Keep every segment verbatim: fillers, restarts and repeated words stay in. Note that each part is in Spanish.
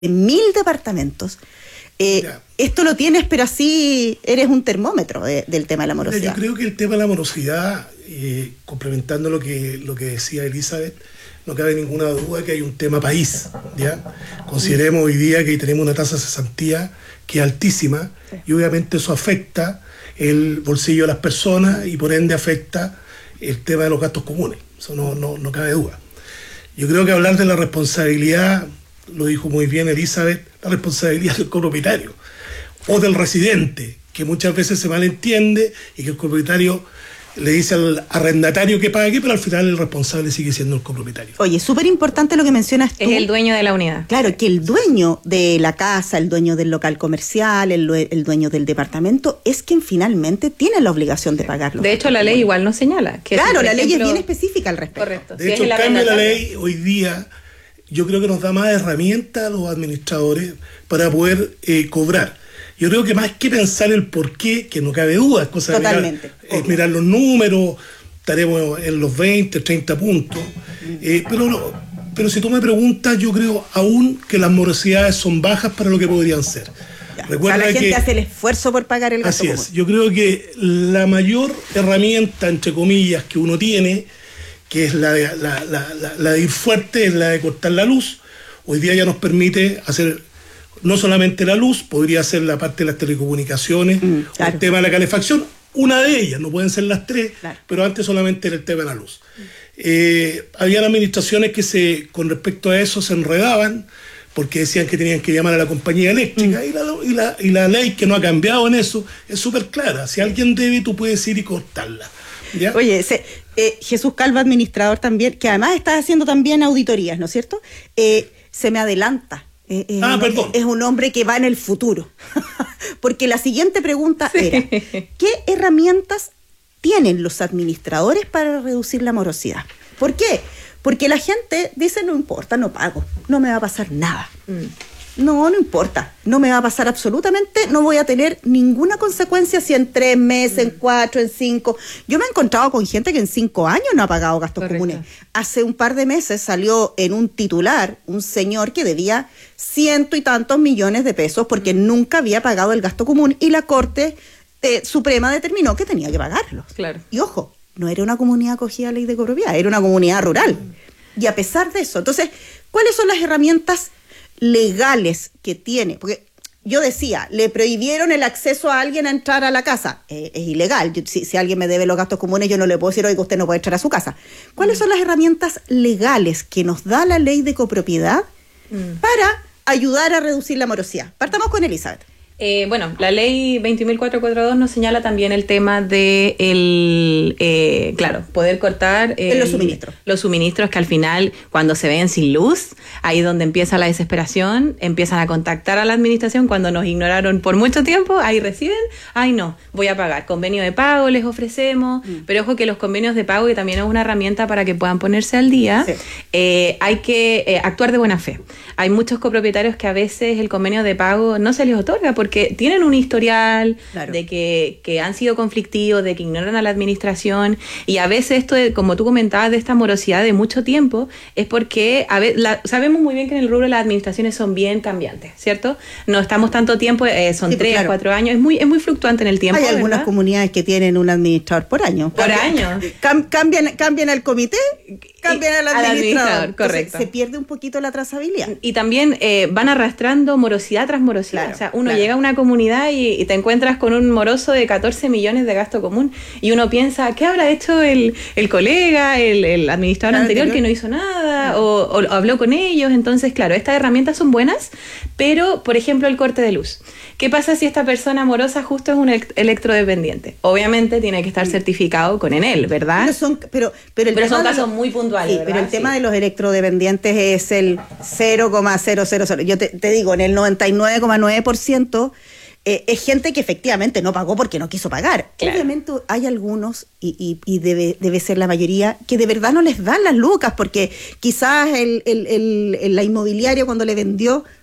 mil departamentos. Eh, esto lo tienes, pero así eres un termómetro de, del tema de la morosidad. Yo creo que el tema de la morosidad, eh, complementando lo que, lo que decía Elizabeth, no cabe ninguna duda que hay un tema país, ¿ya? Consideremos hoy día que tenemos una tasa de cesantía que es altísima, sí. Y obviamente eso afecta el bolsillo de las personas y por ende afecta el tema de los gastos comunes. Eso no, no, no cabe duda. Yo creo que hablar de la responsabilidad, lo dijo muy bien Elizabeth, la responsabilidad del copropietario o del residente, que muchas veces se malentiende y que el copropietario le dice al arrendatario que pague, pero al final el responsable sigue siendo el copropietario. Oye, súper importante lo que mencionas tú. Es el dueño de la unidad. Claro, que el dueño de la casa, el dueño del local comercial, el, el dueño del departamento, es quien finalmente tiene la obligación de pagarlo. De hecho, la ley igual no señala. Que claro, si, la ejemplo, ley es bien específica al respecto. Correcto. De si hecho, es el el cambio de la ley hoy día, yo creo que nos da más herramientas a los administradores para poder eh, cobrar. Yo creo que más que pensar el por qué, que no cabe duda, es cosa Totalmente, de mirar, es mirar los números, estaremos en los veinte, treinta puntos, eh, pero, no, pero si tú me preguntas, yo creo aún que las morosidades son bajas para lo que podrían ser. Ya, Recuerda o sea, la gente que, hace el esfuerzo por pagar el gasto así común. Es, yo creo que la mayor herramienta, entre comillas, que uno tiene, que es la de, la, la, la, la de ir fuerte, es la de cortar la luz. Hoy día ya nos permite hacer no solamente la luz, podría ser la parte de las telecomunicaciones, mm, claro. El tema de la calefacción, una de ellas, no pueden ser las tres, claro. Pero antes solamente era el tema de la luz. Mm. Eh, habían administraciones que se, con respecto a eso se enredaban, porque decían que tenían que llamar a la compañía eléctrica, mm. y, la, y, la, y la ley que no ha cambiado en eso es súper clara. Si alguien debe, tú puedes ir y cortarla. ¿Ya? Oye, se, eh, Jesús Calva, administrador también, que además está haciendo también auditorías, ¿no es cierto? Eh, se me adelanta. Eh, eh, ah, perdón. Es un hombre que va en el futuro. Porque la siguiente pregunta sí. era, ¿qué herramientas tienen los administradores para reducir la morosidad? ¿Por qué? Porque la gente dice, no importa, no pago, no me va a pasar nada. Mm. No, no importa, no me va a pasar absolutamente, no voy a tener ninguna consecuencia si en tres meses, en cuatro, en cinco. Yo me he encontrado con gente que en cinco años no ha pagado gastos Correcto. Comunes. Hace un par de meses salió en un titular un señor que debía ciento y tantos millones de pesos porque mm. nunca había pagado el gasto común y la Corte eh, Suprema determinó que tenía que pagarlos. Claro. Y ojo, no era una comunidad acogida a ley de copropiedad, era una comunidad rural. Mm. Y a pesar de eso, entonces, ¿cuáles son las herramientas legales que tiene? Porque yo decía, le prohibieron el acceso a alguien a entrar a la casa. Eh, es ilegal. Yo, si, si alguien me debe los gastos comunes, yo no le puedo decir, oiga, usted no puede entrar a su casa. ¿Cuáles mm. son las herramientas legales que nos da la ley de copropiedad mm. para ayudar a reducir la morosidad? Partamos con Elizabeth. Eh, bueno, la ley veinte mil cuatrocientos cuarenta y dos nos señala también el tema de el, eh, claro, poder cortar el, los suministros. Los suministros que al final, cuando se ven sin luz, ahí es donde empieza la desesperación, empiezan a contactar a la administración cuando nos ignoraron por mucho tiempo, ahí reciben, ay no, voy a pagar, convenio de pago les ofrecemos, mm. pero ojo que los convenios de pago, que también es una herramienta para que puedan ponerse al día, sí. eh, hay que eh, actuar de buena fe. Hay muchos copropietarios que a veces el convenio de pago no se les otorga porque que tienen un historial claro. de que, que han sido conflictivos, de que ignoran a la administración, y a veces esto, de, como tú comentabas, de esta morosidad de mucho tiempo, es porque a veces, la, sabemos muy bien que en el rubro las administraciones son bien cambiantes, ¿cierto? No estamos tanto tiempo, eh, son sí, tres, claro. cuatro años, es muy, es muy fluctuante en el tiempo. Hay algunas ¿verdad? Comunidades que tienen un administrador por año. Por año. Cam, cambian, cambian al comité, cambian al administrador. Al administrador, correcto. Entonces, se pierde un poquito la trazabilidad. Y también eh, van arrastrando morosidad tras morosidad. Claro, o sea, uno claro. llega a una comunidad y, y te encuentras con un moroso de catorce millones de gasto común y uno piensa, ¿qué habrá hecho el, el colega, el, el administrador claro, anterior, anterior que no hizo nada claro. o, o habló con ellos? Entonces, claro, estas herramientas son buenas, pero, por ejemplo, el corte de luz. ¿Qué pasa si esta persona morosa justo es un electrodependiente? Obviamente tiene que estar certificado con Enel, ¿verdad? Pero son, pero, pero el pero tema son casos los, muy puntuales, sí, ¿verdad? Pero el sí. tema de los electrodependientes es el cero coma cero cero cero. Yo te, te digo, en el noventa y nueve coma nueve por ciento eh, es gente que efectivamente no pagó porque no quiso pagar. Claro. Obviamente hay algunos, y, y, y debe, debe ser la mayoría, que de verdad no les dan las lucas porque quizás el, el, el, el, la inmobiliaria cuando le vendió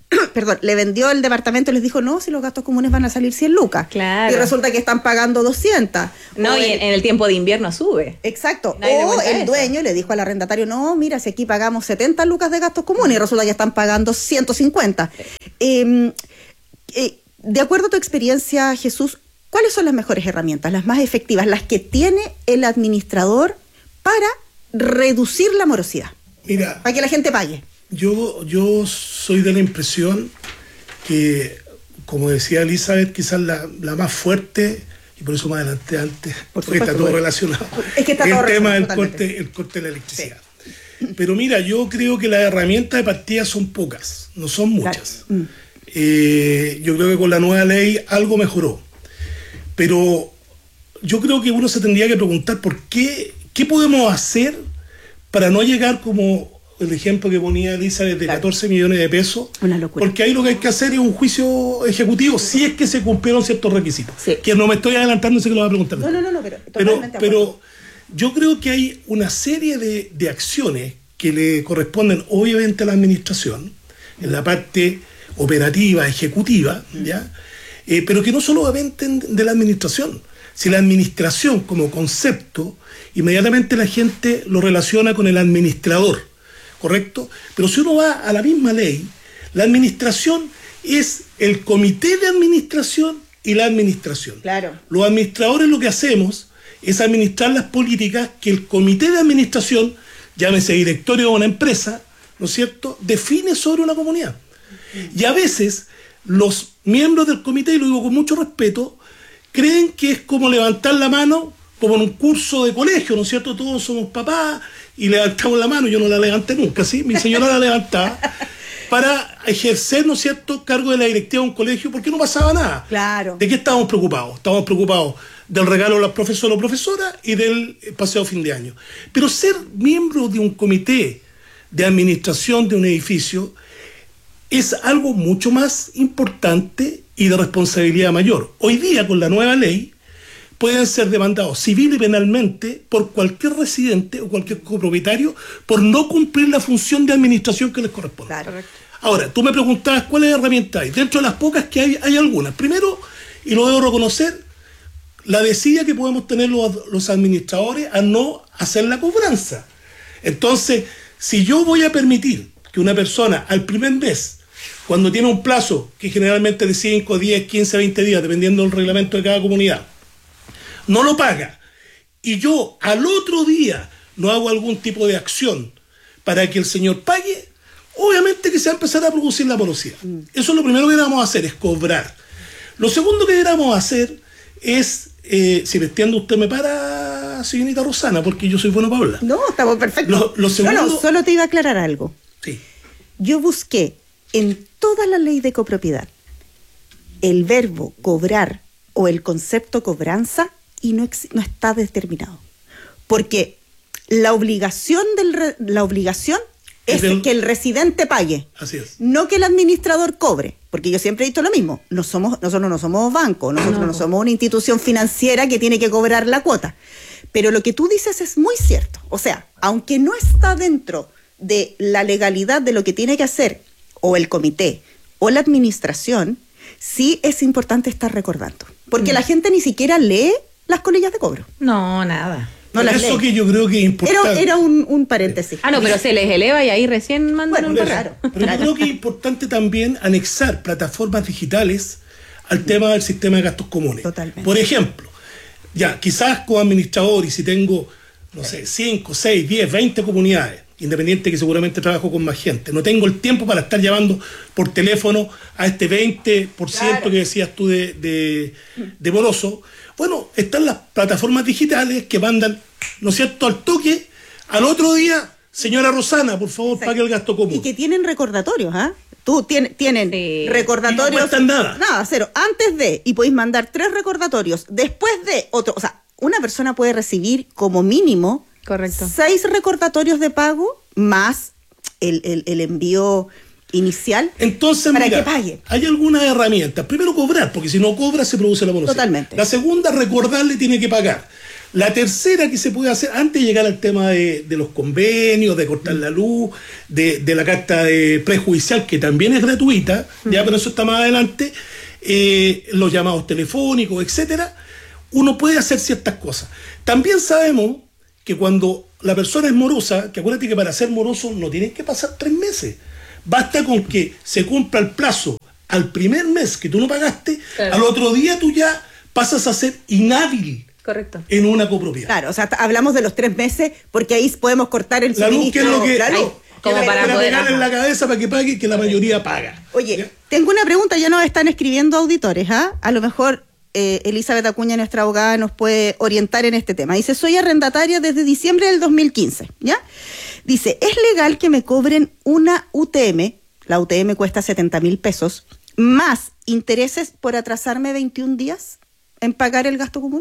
perdón, le vendió el departamento y les dijo, no, si los gastos comunes van a salir cien lucas. Claro. Y resulta que están pagando doscientas. No, o y el, en, en el tiempo de invierno sube. Exacto. Nadie le O cuenta el eso. dueño le dijo al arrendatario, no, mira, si aquí pagamos setenta lucas de gastos comunes y resulta que están pagando ciento cincuenta. Eh, eh, de acuerdo a tu experiencia, Jesús, ¿cuáles son las mejores herramientas, las más efectivas, las que tiene el administrador para reducir la morosidad? Mira, Para que la gente pague. yo, yo soy de la impresión que, como decía Elizabeth, quizás la, la más fuerte, y por eso más adelante antes, Por porque está supuesto, todo porque- relacionado, es que está el todo tema del relacionado, corte, el corte de la electricidad. Pero mira, yo creo que las herramientas de partida son pocas, no son muchas. Claro. Mm. Eh, yo creo que con la nueva ley algo mejoró. Pero yo creo que uno se tendría que preguntar por qué, qué podemos hacer para no llegar como el ejemplo que ponía Elizabeth de Claro. catorce millones de pesos. Una locura. Porque ahí lo que hay que hacer es un juicio ejecutivo si es que se cumplieron ciertos requisitos. Sí. Que no me estoy adelantando, sé que lo va a preguntar. No, no, no, no, pero Pero, totalmente de acuerdo. pero yo creo que hay una serie de, de acciones que le corresponden obviamente a la administración, en la parte operativa, ejecutiva, ¿ya? Eh, pero que no solamente de la administración. Si la administración como concepto, inmediatamente la gente lo relaciona con el administrador, ¿correcto? Pero si uno va a la misma ley, la administración es el comité de administración y la administración. Claro. Los administradores lo que hacemos es administrar las políticas que el comité de administración, llámese directorio de una empresa, ¿no es cierto?, define sobre una comunidad. Y a veces los miembros del comité, y lo digo con mucho respeto, creen que es como levantar la mano como en un curso de colegio, ¿no es cierto? Todos somos papás y levantamos la mano. Yo no la levanté nunca, ¿sí? Mi señora la levantaba para ejercer, ¿no es cierto?, cargo de la directiva de un colegio, porque no pasaba nada. Claro. ¿De qué estábamos preocupados? Estábamos preocupados del regalo de los profesores o profesoras y del paseo fin de año. Pero ser miembro de un comité de administración de un edificio es algo mucho más importante y de responsabilidad mayor. Hoy día, con la nueva ley, pueden ser demandados civil y penalmente por cualquier residente o cualquier copropietario por no cumplir la función de administración que les corresponde. Claro. Ahora, tú me preguntabas cuáles herramientas hay. Dentro de las pocas que hay, hay algunas. Primero, y lo debo reconocer, la desidia que podemos tener los, los administradores a no hacer la cobranza. Entonces, si yo voy a permitir que una persona al primer mes, cuando tiene un plazo que generalmente es de cinco, diez, quince, veinte días, dependiendo del reglamento de cada comunidad, no lo paga, y yo al otro día no hago algún tipo de acción para que el señor pague, obviamente que se va a empezar a producir la morosidad. Mm. Eso es lo primero que deberíamos hacer, es cobrar. Lo segundo que deberíamos hacer es, eh, si me entiende usted me para, señorita Rosana, porque yo soy bueno para hablar. No, estamos perfectos. Lo, lo segundo, no, no, solo te iba a aclarar algo. Sí. Yo busqué en toda la ley de copropiedad el verbo cobrar o el concepto cobranza y no, ex, no está determinado. Porque la obligación, del re, la obligación es el, que el residente pague. Así es. No que el administrador cobre. Porque yo siempre he dicho lo mismo. No somos, nosotros no somos banco, nosotros no. no somos una institución financiera que tiene que cobrar la cuota. Pero lo que tú dices es muy cierto. O sea, aunque no está dentro de la legalidad de lo que tiene que hacer o el comité o la administración, sí es importante estar recordando. Porque mm. la gente ni siquiera lee las colillas de cobro. No, nada. No las eso lee. Que yo creo que es importante. Era, era un, un paréntesis. Ah, no, pero se les eleva y ahí recién mandan bueno, un correo. Pero claro. yo creo que es importante también anexar plataformas digitales al tema del sistema de gastos comunes. Totalmente. Por ejemplo, ya, quizás como administrador, y si tengo, no sé, cinco, seis, diez, veinte comunidades, independiente que seguramente trabajo con más gente, no tengo el tiempo para estar llamando por teléfono a este veinte por ciento claro. que decías tú de, de, de moroso. Bueno, están las plataformas digitales que mandan, ¿no es cierto?, al toque, al otro día, señora Rosana, por favor, Exacto. pague el gasto común. Y que tienen recordatorios, ¿ah? ¿eh? Tú tien, tienen sí. recordatorios. Y no cuestan nada. Nada, cero. Antes de, y podéis mandar tres recordatorios, después de otro. O sea, una persona puede recibir como mínimo Correcto. seis recordatorios de pago más el, el, el envío inicial. Entonces, para mira, que pague. Hay algunas herramientas. Primero, cobrar, porque si no cobra se produce la morosidad. Totalmente. La segunda, recordarle tiene que pagar. La tercera que se puede hacer, antes de llegar al tema de, de los convenios, de cortar la luz, de, de la carta de prejudicial, que también es gratuita, uh-huh. ya, pero eso está más adelante, eh, los llamados telefónicos, etcétera, uno puede hacer ciertas cosas. También sabemos que cuando la persona es morosa, que acuérdate que para ser moroso no tienen que pasar tres meses, basta con que se cumpla el plazo al primer mes que tú no pagaste, claro. al otro día tú ya pasas a ser inhábil. Correcto. En una copropiedad. Claro, o sea, hablamos de los tres meses porque ahí podemos cortar el la luz, que es lo que la luz, como para poder pegarle en la cabeza para que pague, que la mayoría paga. Oye, ¿ya? Tengo una pregunta, ya nos están escribiendo auditores, ¿ah? ¿eh? A lo mejor eh, Elizabeth Acuña, nuestra abogada, nos puede orientar en este tema. Dice, soy arrendataria desde diciembre del dos mil quince, ¿ya? Dice, ¿es legal que me cobren una U T M? La U T M cuesta setenta mil pesos, más intereses por atrasarme veintiún días en pagar el gasto común.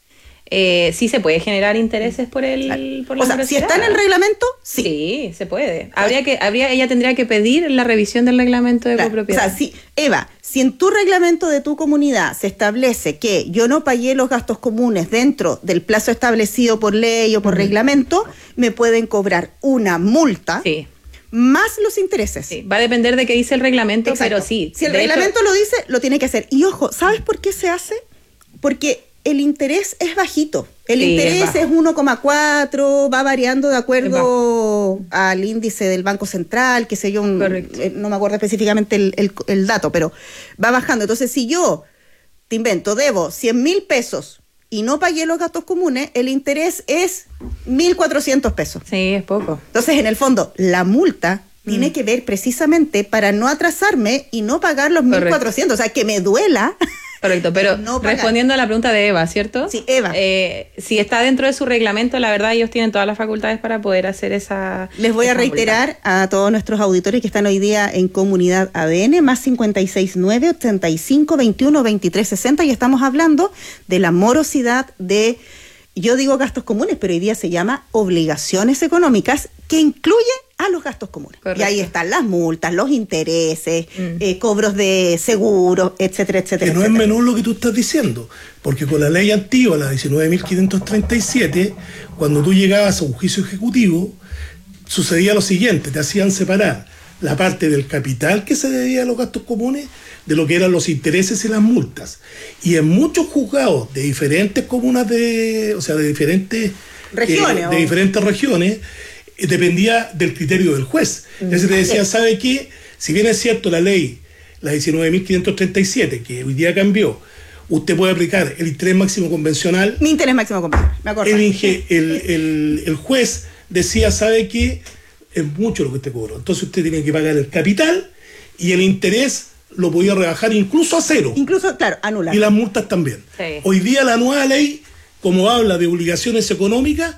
Eh, sí se puede generar intereses por el por la o sea, si está en el reglamento, sí. Sí, se puede. Habría que, habría, ella tendría que pedir la revisión del reglamento de claro. copropiedad. O sea, sí, Eva, si en tu reglamento de tu comunidad se establece que yo no pagué los gastos comunes dentro del plazo establecido por ley o por uh-huh. reglamento, me pueden cobrar una multa. Sí. Más los intereses. Sí, va a depender de qué dice el reglamento, Exacto. pero sí. Si el reglamento hecho, lo dice, lo tiene que hacer. Y ojo, ¿sabes por qué se hace? Porque el interés es bajito. El sí, interés es, es uno coma cuatro, va variando de acuerdo al índice del Banco Central, qué sé yo, un, eh, no me acuerdo específicamente el, el, el dato, pero va bajando. Entonces, si yo, te invento, debo cien mil pesos y no pagué los gastos comunes, el interés es mil cuatrocientos pesos. Sí, es poco. Entonces, en el fondo, la multa mm. tiene que ver precisamente para no atrasarme y no pagar los mil cuatrocientos, o sea, que me duela. Correcto, pero no respondiendo a la pregunta de Eva, ¿cierto? Sí, Eva. Eh, si está dentro de su reglamento, la verdad ellos tienen todas las facultades para poder hacer esa... Les voy esa a reiterar multa. A todos nuestros auditores que están hoy día en Comunidad A D N, más cincuenta y seis nueve, ochenta y cinco, veintiuno, veintitrés, sesenta, y estamos hablando de la morosidad de, yo digo gastos comunes, pero hoy día se llama obligaciones económicas, que incluye a los gastos comunes. Correcto. Y ahí están las multas, los intereses, mm. eh, cobros de seguros, etcétera, etcétera. Que no etcétera. es menor lo que tú estás diciendo, porque con la ley antigua, la diecinueve mil quinientos treinta y siete, cuando tú llegabas a un juicio ejecutivo, sucedía lo siguiente, te hacían separar la parte del capital que se debía a los gastos comunes de lo que eran los intereses y las multas. Y en muchos juzgados de diferentes comunas, de, o sea, de diferentes regiones, eh, de diferentes regiones, dependía del criterio del juez. Entonces te decía, ¿sabe qué? Si bien es cierto la ley, la diecinueve mil quinientos treinta y siete, que hoy día cambió, usted puede aplicar el interés máximo convencional. Mi interés máximo convencional, me acuerdo. El, el, el, el juez decía, ¿sabe qué? Es mucho lo que usted cobró. Entonces usted tiene que pagar el capital y el interés lo podía rebajar incluso a cero. Incluso, claro, anular. Y las multas también. Sí. Hoy día la nueva ley, como habla de obligaciones económicas,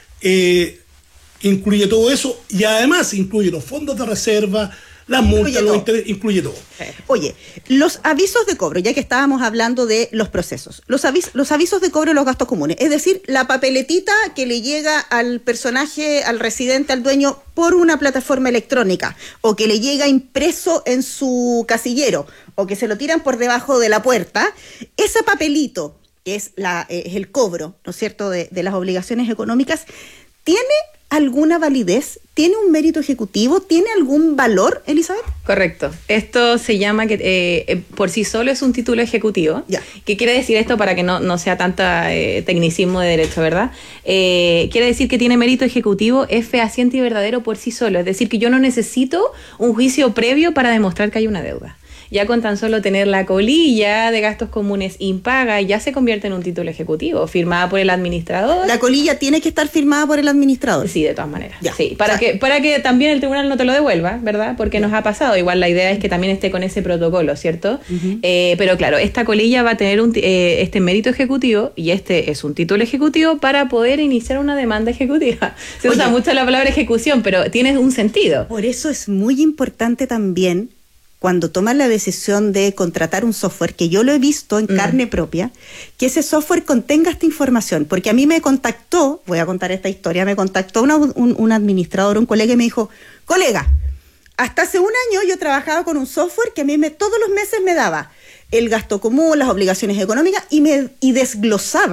eh, incluye todo eso y además incluye los fondos de reserva, las multas, los intereses, incluye todo. Oye, los avisos de cobro, ya que estábamos hablando de los procesos, los, avis los avisos de cobro de los gastos comunes, es decir, la papeletita que le llega al personaje, al residente, al dueño, por una plataforma electrónica, o que le llega impreso en su casillero, o que se lo tiran por debajo de la puerta, ese papelito, que es, la, eh, es el cobro, ¿no es cierto?, de, de las obligaciones económicas, ¿tiene alguna validez? ¿Tiene un mérito ejecutivo? ¿Tiene algún valor, Elizabeth? Correcto. Esto se llama que eh, por sí solo es un título ejecutivo. Ya. ¿Qué quiere decir esto para que no, no sea tanta eh, tecnicismo de derecho, verdad? Eh, quiere decir que tiene mérito ejecutivo, es fehaciente y verdadero por sí solo. Es decir, que yo no necesito un juicio previo para demostrar que hay una deuda. Ya con tan solo tener la colilla de gastos comunes impaga, ya se convierte en un título ejecutivo, firmada por el administrador. ¿La colilla tiene que estar firmada por el administrador? Sí, de todas maneras. Ya. Sí, para, o sea, que, para que también el tribunal no te lo devuelva, ¿verdad? Porque nos ha pasado. Igual la idea es que también esté con ese protocolo, ¿cierto? Uh-huh. eh, pero claro, esta colilla va a tener un, eh, este mérito ejecutivo y este es un título ejecutivo para poder iniciar una demanda ejecutiva. Se Oye, usa mucho la palabra ejecución, pero tiene un sentido. Por eso es muy importante también cuando toman la decisión de contratar un software, que yo lo he visto en mm. carne propia, que ese software contenga esta información. Porque a mí me contactó, voy a contar esta historia, me contactó una, un, un administrador, un colega, y me dijo, colega, hasta hace un año yo trabajaba con un software que a mí me, todos los meses me daba el gasto común, las obligaciones económicas, y, me, y desglosaba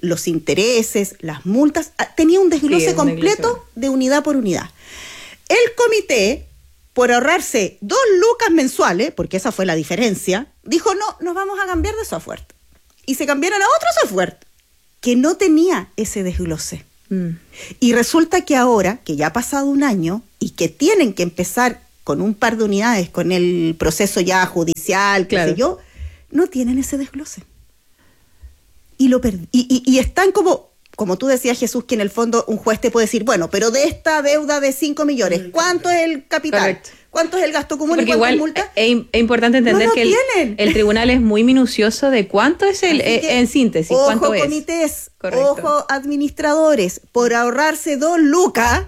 los intereses, las multas, tenía un desglose Sí, un completo desglose. de unidad por unidad. El comité, por ahorrarse dos lucas mensuales, porque esa fue la diferencia, dijo, no, nos vamos a cambiar de software. Y se cambiaron a otro software que no tenía ese desglose. Mm. Y resulta que ahora, que ya ha pasado un año, y que tienen que empezar con un par de unidades, con el proceso ya judicial, qué Claro. sé yo, no tienen ese desglose. Y, lo per- y, y, y están como, como tú decías, Jesús, que en el fondo un juez te puede decir, bueno, pero de esta deuda de cinco millones, ¿cuánto es el capital? Correcto. ¿Cuánto es el gasto común y Porque cuánto es igual multa? es, es importante entender No lo que el, tienen. el tribunal es muy minucioso de cuánto es el, Así eh, que, en síntesis, ojo cuánto es. comités, Correcto. ojo administradores, por ahorrarse dos lucas,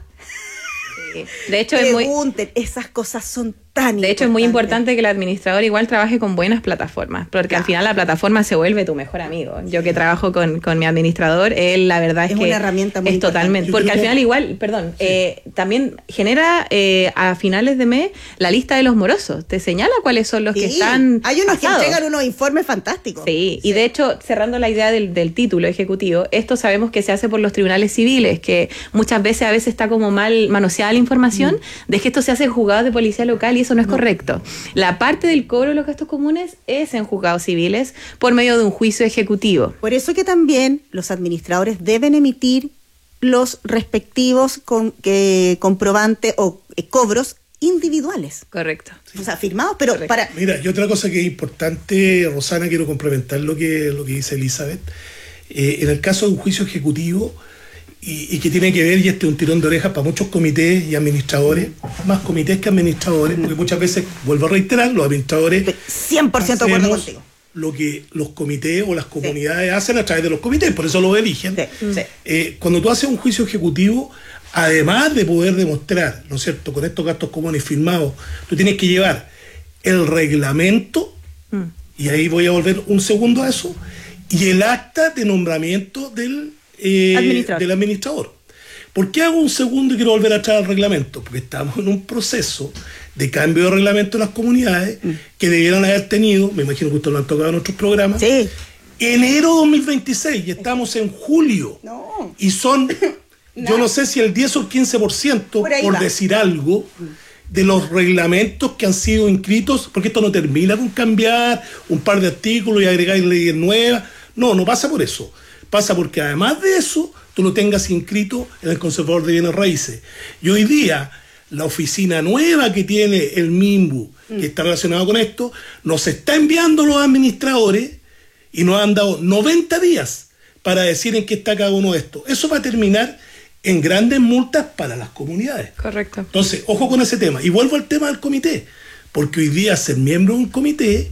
De hecho, es muy, pregunten, esas cosas son tan de hecho, es muy importantes. importante que el administrador igual trabaje con buenas plataformas, porque Claro. al final la plataforma se vuelve tu mejor amigo. Yo que trabajo con, con mi administrador, él la verdad es, Es que una herramienta muy es importante. totalmente, Yo porque creo al que- final igual, perdón, eh, también genera eh, a finales de mes la lista de los morosos, te señala cuáles son los que Sí, están hay unos pasados. que entregan unos informes fantásticos. Sí, y de hecho, cerrando la idea del, del título ejecutivo, esto sabemos que se hace por los tribunales civiles, que muchas veces a veces está como mal manoseada la información de que esto se hace en juzgados de policía local y eso no es correcto. La parte del cobro de los gastos comunes es en juzgados civiles por medio de un juicio ejecutivo. Por eso que también los administradores deben emitir los respectivos con, eh, comprobantes o eh, cobros individuales. Correcto. O sea, firmados, pero Correcto. para... Mira, y otra cosa que es importante, Rosana, quiero complementar lo que, lo que dice Elizabeth. Eh, en el caso de un juicio ejecutivo, y, y que tiene que ver, y este es un tirón de orejas para muchos comités y administradores, más comités que administradores, porque muchas veces, vuelvo a reiterar, los administradores cien por ciento de acuerdo hacemos contigo. lo que los comités o las comunidades hacen a través de los comités, por eso los eligen. Sí, sí. Eh, cuando tú haces un juicio ejecutivo, además de poder demostrar, ¿no es cierto?, con estos gastos comunes firmados, tú tienes que llevar el reglamento, Mm. y ahí voy a volver un segundo a eso, y el acta de nombramiento del, eh, Administrador. del administrador. ¿Por qué hago un segundo y quiero volver atrás al reglamento? Porque estamos en un proceso de cambio de reglamento en las comunidades Mm. que debieran haber tenido, me imagino que ustedes lo han tocado en otros programas, Sí. enero dos mil veintiséis, y estamos en julio. No. Y son, yo no sé si el diez o el quince por ciento, Por ahí por va. decir algo, de los reglamentos que han sido inscritos, porque esto no termina con cambiar un par de artículos y agregar leyes nuevas. No, no pasa por eso. Pasa porque además de eso, tú lo tengas inscrito en el Conservador de Bienes Raíces. Y hoy día, la oficina nueva que tiene el MIMBU, que está relacionado con esto, nos está enviando los administradores y nos han dado noventa días para decir en qué está cada uno de estos. Eso va a terminar en grandes multas para las comunidades. Correcto. Entonces, ojo con ese tema. Y vuelvo al tema del comité, porque hoy día ser miembro de un comité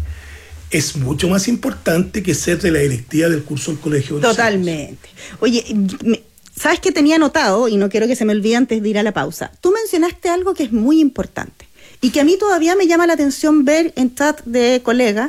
es mucho más importante que ser de la directiva del curso del colegio. de los Totalmente. Oye, me- ¿sabes qué tenía anotado? Y no quiero que se me olvide antes de ir a la pausa. Tú mencionaste algo que es muy importante y que a mí todavía me llama la atención ver en chat de colegas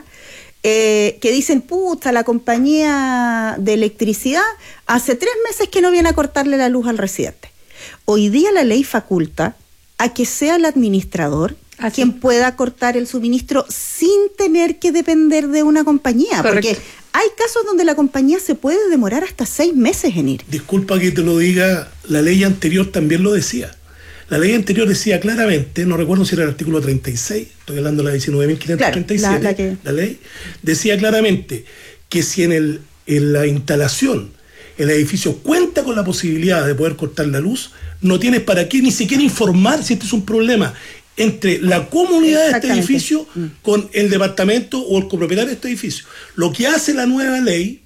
eh, que dicen, puta, la compañía de electricidad hace tres meses que no viene a cortarle la luz al residente. Hoy día la ley faculta a que sea el administrador Así. quien pueda cortar el suministro sin tener que depender de una compañía. Correcto. Porque hay casos donde la compañía se puede demorar hasta seis meses en ir. Disculpa que te lo diga, la ley anterior también lo decía. La ley anterior decía claramente, no recuerdo si era el artículo treinta y seis, estoy hablando de la diecinueve mil quinientos treinta y siete, Claro, la- la que- la ley, decía claramente que si en, el, en la instalación el edificio cuenta con la posibilidad de poder cortar la luz, no tienes para qué ni siquiera informar si este es un problema entre la comunidad de este Exactamente. edificio con el departamento o el copropietario de este edificio. Lo que hace la nueva ley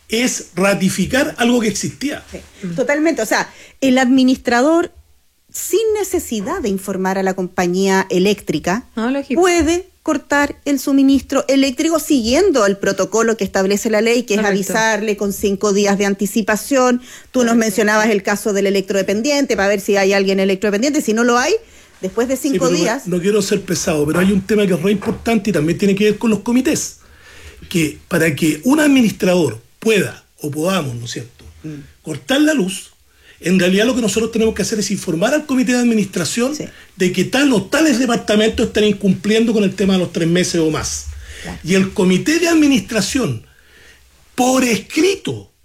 es ratificar algo que existía. Sí, totalmente. O sea, el administrador, sin necesidad de informar a la compañía eléctrica, No, lógico. puede cortar el suministro eléctrico siguiendo el protocolo que establece la ley, que Correcto. es avisarle con cinco días de anticipación. Tú nos mencionabas el caso del electrodependiente para ver si hay alguien electrodependiente. Si no lo hay, después de Sí, cinco pero no- días... No, quiero ser pesado, pero hay un tema que es re importante y también tiene que ver con los comités. Que para que un administrador pueda, o podamos, ¿no es cierto?, cortar la luz, en realidad lo que nosotros tenemos que hacer es informar al comité de administración Sí. de que tal o tales departamentos están incumpliendo con el tema de los tres meses o más. Claro. Y el comité de administración, por escrito,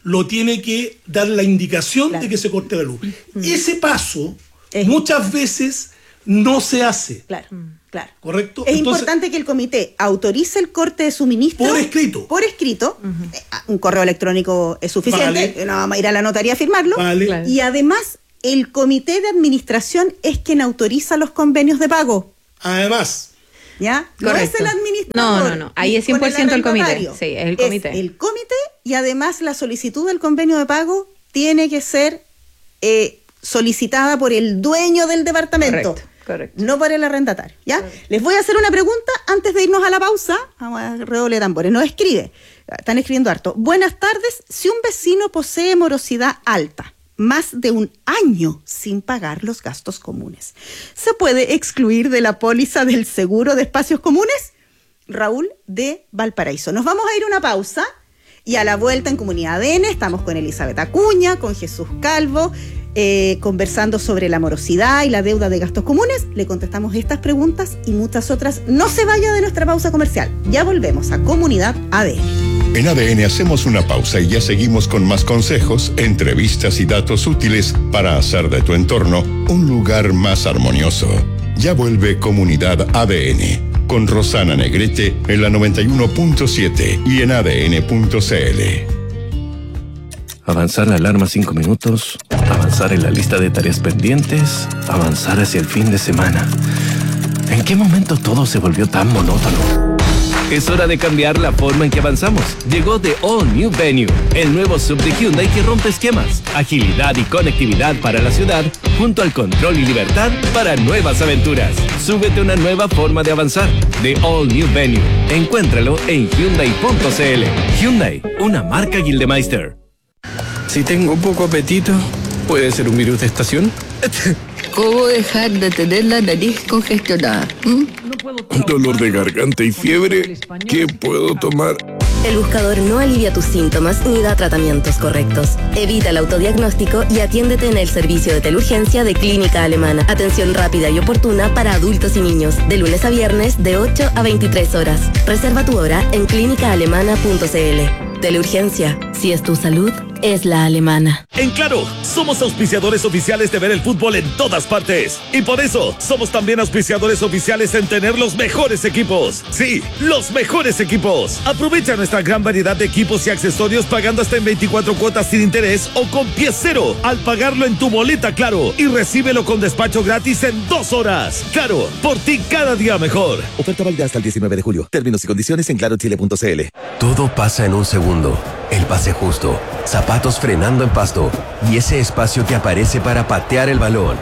lo tiene que dar la indicación claro. de que se corte la luz. Mm. Ese paso es muchas veces no se hace. Claro, claro. ¿Correcto? Es Entonces, importante que el comité autorice el corte de suministro. Por escrito. Por escrito. Uh-huh. Un correo electrónico es suficiente. Vale. No vamos a ir a la notaría a firmarlo. Vale. Claro. Y además, el comité de administración es quien autoriza los convenios de pago. Además. ¿Ya? Correcto. No es el administrador. No, no, no. Ahí es cien por ciento el, el comité. Sí, es el comité. Es el comité y además la solicitud del convenio de pago tiene que ser eh, solicitada por el dueño del departamento. Correcto. Correcto. No por el arrendatario, ¿ya? Correcto. Les voy a hacer una pregunta antes de irnos a la pausa. Vamos a redoble de tambores. Nos escribe, están escribiendo harto. Buenas tardes. Si un vecino posee morosidad alta, más de un año sin pagar los gastos comunes, ¿se puede excluir de la póliza del seguro de espacios comunes? Raúl de Valparaíso. Nos vamos a ir a una pausa y a la vuelta en Comunidad A D N estamos con Elizabeth Acuña, con Jesús Calvo, Eh, conversando sobre la morosidad y la deuda de gastos comunes. Le contestamos estas preguntas y muchas otras. No se vaya de nuestra pausa comercial. Ya volvemos a Comunidad A D N. En A D N hacemos una pausa y ya seguimos con más consejos, entrevistas y datos útiles para hacer de tu entorno un lugar más armonioso. Ya vuelve Comunidad A D N con Rosana Negrete en la noventa y uno punto siete y en A D N punto C L. Avanzar la alarma cinco minutos, avanzar en la lista de tareas pendientes, avanzar hacia el fin de semana. ¿En qué momento todo se volvió tan monótono? Es hora de cambiar la forma en que avanzamos. Llegó The All New Venue, el nuevo sub de Hyundai que rompe esquemas, agilidad y conectividad para la ciudad, junto al control y libertad para nuevas aventuras. Súbete a una nueva forma de avanzar. The All New Venue. Encuéntralo en Hyundai punto C L. Hyundai, una marca Gildemeister. Si tengo poco apetito, ¿puede ser un virus de estación? ¿Cómo dejar de tener la nariz congestionada? ¿Mm? Dolor de garganta y fiebre, ¿qué puedo tomar? El buscador no alivia tus síntomas ni da tratamientos correctos. Evita el autodiagnóstico y atiéndete en el servicio de teleurgencia de Clínica Alemana. Atención rápida y oportuna para adultos y niños, de lunes a viernes de ocho a veintitrés horas. Reserva tu hora en clínica alemana punto c l. Teleurgencia, si es tu salud, es la alemana. En Claro, somos auspiciadores oficiales de ver el fútbol en todas partes. Y por eso, somos también auspiciadores oficiales en tener los mejores equipos. Sí, los mejores equipos. Aprovecha nuestra gran variedad de equipos y accesorios pagando hasta en veinticuatro cuotas sin interés o con pie cero al pagarlo en tu boleta Claro. Y recíbelo con despacho gratis en dos horas. Claro, por ti cada día mejor. Oferta válida hasta el diecinueve de julio. Términos y condiciones en claro chile punto c l. Todo pasa en un segundo. El pase justo, zapatos frenando en pasto y ese espacio que aparece para patear el balón.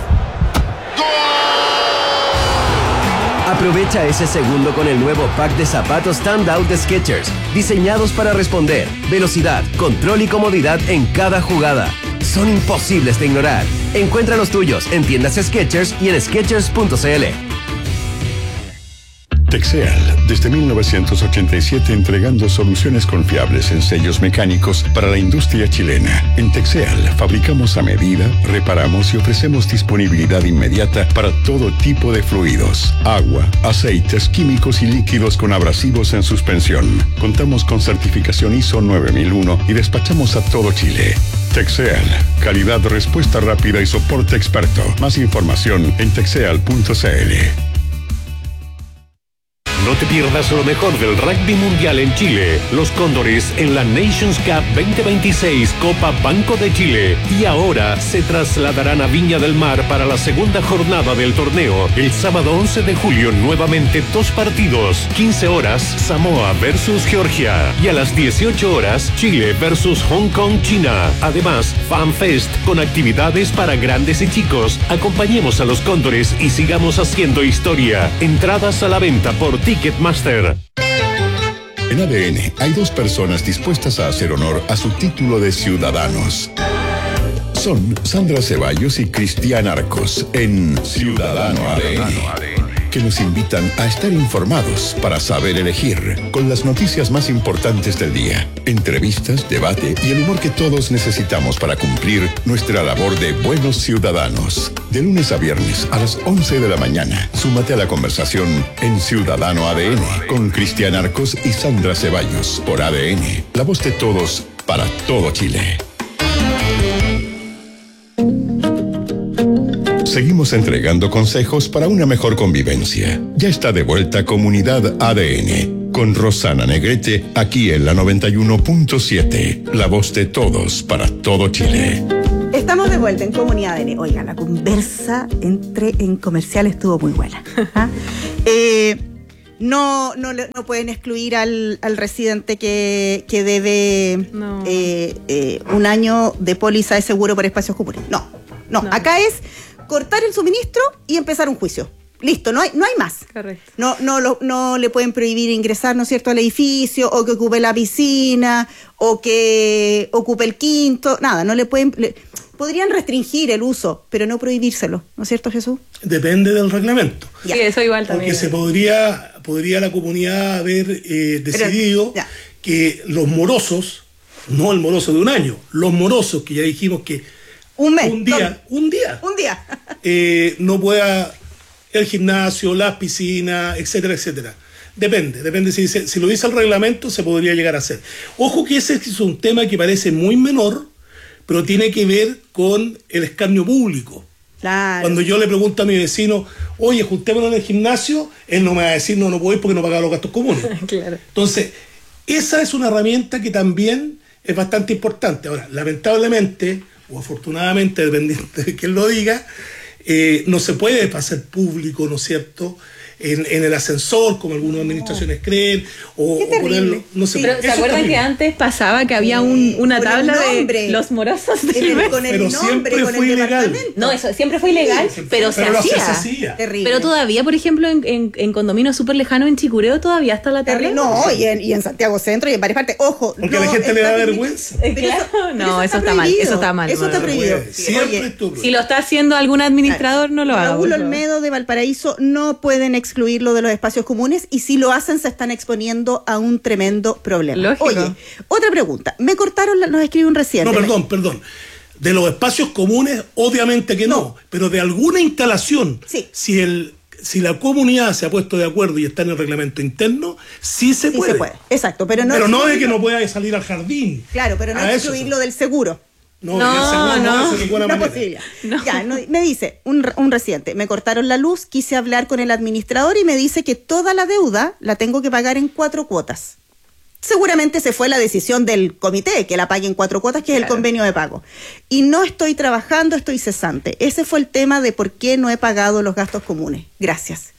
Aprovecha ese segundo con el nuevo pack de zapatos Standout de Skechers, diseñados para responder, velocidad, control y comodidad en cada jugada. Son imposibles de ignorar. Encuentra los tuyos en tiendas Skechers y en skechers punto c l. Texeal, desde mil novecientos ochenta y siete entregando soluciones confiables en sellos mecánicos para la industria chilena. En Texeal fabricamos a medida, reparamos y ofrecemos disponibilidad inmediata para todo tipo de fluidos, agua, aceites, químicos y líquidos con abrasivos en suspensión. Contamos con certificación I S O nueve mil uno y despachamos a todo Chile. Texeal, calidad, respuesta rápida y soporte experto. Más información en texeal punto c l. No te pierdas lo mejor del rugby mundial en Chile. Los Cóndores en la Nations Cup veinte veintiséis Copa Banco de Chile. Y ahora se trasladarán a Viña del Mar para la segunda jornada del torneo. El sábado once de julio nuevamente dos partidos. quince horas Samoa versus Georgia. Y a las dieciocho horas Chile versus Hong Kong, China. Además, FanFest con actividades para grandes y chicos. Acompañemos a los Cóndores y sigamos haciendo historia. Entradas a la venta por Ticketmaster. En A D N hay dos personas dispuestas a hacer honor a su título de ciudadanos. Son Sandra Ceballos y Cristian Arcos en Ciudadano A D N, que nos invitan a estar informados para saber elegir, con las noticias más importantes del día, entrevistas, debate y el humor que todos necesitamos para cumplir nuestra labor de buenos ciudadanos. De lunes a viernes a las once de la mañana, súmate a la conversación en Ciudadano A D N con Cristian Arcos y Sandra Ceballos por A D N, la voz de todos para todo Chile. Seguimos entregando consejos para una mejor convivencia. Ya está de vuelta Comunidad A D N con Rosana Negrete aquí en la noventa y uno punto siete, la voz de todos para todo Chile. Estamos de vuelta en Comunidad A D N. Oiga, la conversa entre en comercial estuvo muy buena. ¿Ah? eh, no, no, no pueden excluir al, al residente que, que debe no. eh, eh, un año de póliza de seguro por espacios comunes. No, no, no. Acá es cortar el suministro y empezar un juicio. Listo, no hay, no hay más. Correcto. No, no, lo, no le pueden prohibir ingresar, ¿no es cierto?, al edificio, o que ocupe la piscina, o que ocupe el quinto, nada, no le pueden, le, podrían restringir el uso, pero no prohibírselo, ¿no es cierto, Jesús? Depende del reglamento. Ya. Sí, eso igual también. Porque se podría, podría la comunidad haber eh, decidido pero, que los morosos, no el moroso de un año, los morosos, que ya dijimos que un mes, un día, no, un día, un día, eh, no pueda el gimnasio, las piscinas, etcétera, etcétera. Depende, depende. Si, si lo dice el reglamento, se podría llegar a hacer. Ojo que ese es un tema que parece muy menor, pero tiene que ver con el escarnio público. Claro. Cuando yo le pregunto a mi vecino, oye, juntémonos en el gimnasio, él no me va a decir, no, no puedo ir porque no pagaba los gastos comunes. Claro. Entonces, esa es una herramienta que también es bastante importante. Ahora, lamentablemente, o afortunadamente, dependiendo de quién lo diga, Eh, no se puede hacer público, ¿no es cierto?, en, en el ascensor, como algunas administraciones no. creen, o, o ponerlo, no sé. Sí, pero ¿se acuerdan que antes pasaba que había un, una con tabla de los morosos del el, con el pero nombre, siempre con fue el ilegal. No, eso siempre fue ilegal, sí, pero, pero se, hacía. se hacía. Terrible. Pero todavía, por ejemplo, en, en, en condominios súper lejanos en Chicureo todavía está la tabla. No, y en, y en Santiago Centro y en varias partes. Ojo, porque no, a la gente le da vergüenza. Eh, claro, eso, no, eso, eso está, está mal. Eso está mal. Eso no, está no, prohibido. No siempre Oye, estuvo. Si lo está haciendo algún administrador, claro, no lo haga. Raúl Olmedo de Valparaíso, no pueden excluirlo de los espacios comunes y si lo hacen se están exponiendo a un tremendo problema. Lógico. Oye, otra pregunta. Me cortaron, la, nos escribe un residente. No, perdón, perdón. De los espacios comunes, obviamente que no, no pero de alguna instalación, sí. si el si la comunidad se ha puesto de acuerdo y está en el reglamento interno, sí se sí puede. se puede, exacto. Pero no, pero no de que no pueda salir al jardín. Claro, pero no excluirlo del seguro. No, no, no, no, no, no posible. No. Ya, no, me dice un, un residente, me cortaron la luz, quise hablar con el administrador y me dice que toda la deuda la tengo que pagar en cuatro cuotas. Seguramente se fue la decisión del comité, que la pague en cuatro cuotas, que es claro. el convenio de pago. Y no estoy trabajando, estoy cesante. Ese fue el tema de por qué no he pagado los gastos comunes. Gracias.